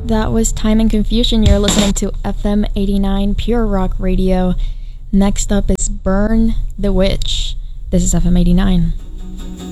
That was Time and Confusion. You're listening to FM 89 Pure Rock Radio. Next up is Burn the Witch. This is FM 89.